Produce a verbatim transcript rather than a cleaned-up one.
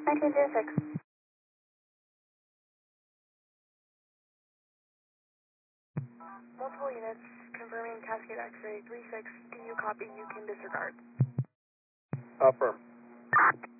nineteen zero six. Multiple units confirming Cascade X-ray three six. Do you copy? You can disregard. Affirm.